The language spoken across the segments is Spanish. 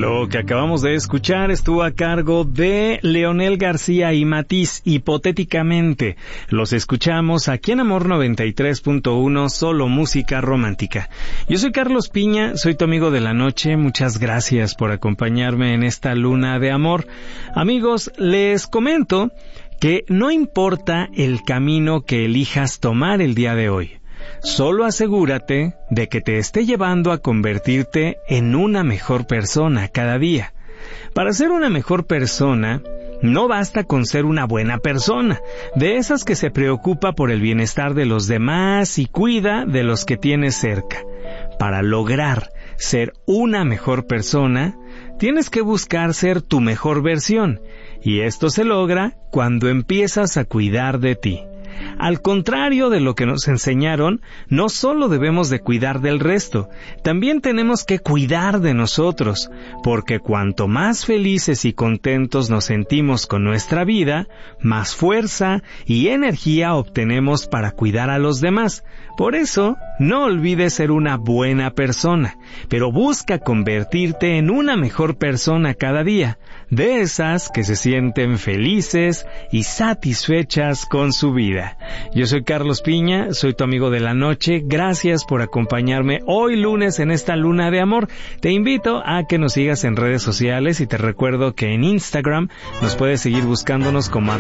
Lo que acabamos de escuchar estuvo a cargo de Leonel García y Matiz, Hipotéticamente. Los escuchamos aquí en Amor 93.1, solo música romántica. Yo soy Carlos Piña, soy tu amigo de la noche. Muchas gracias por acompañarme en esta luna de amor. Amigos, les comento que no importa el camino que elijas tomar el día de hoy. Solo asegúrate de que te esté llevando a convertirte en una mejor persona cada día. Para ser una mejor persona, no basta con ser una buena persona, de esas que se preocupa por el bienestar de los demás y cuida de los que tienes cerca. Para lograr ser una mejor persona, tienes que buscar ser tu mejor versión, y esto se logra cuando empiezas a cuidar de ti. Al contrario de lo que nos enseñaron, no solo debemos de cuidar del resto, también tenemos que cuidar de nosotros, porque cuanto más felices y contentos nos sentimos con nuestra vida, más fuerza y energía obtenemos para cuidar a los demás. Por eso, no olvides ser una buena persona, pero busca convertirte en una mejor persona cada día, de esas que se sienten felices y satisfechas con su vida. Yo soy Carlos Piña, soy tu amigo de la noche. Gracias por acompañarme hoy lunes en esta luna de amor. Te invito a que nos sigas en redes sociales y te recuerdo que en Instagram nos puedes seguir buscándonos como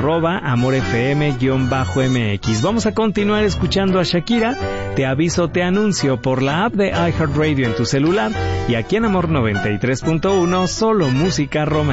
@amorfm_mx. Vamos a continuar escuchando a Shakira. Te aviso, te anuncio por la app de iHeartRadio en tu celular y aquí en Amor 93.1, solo música romántica.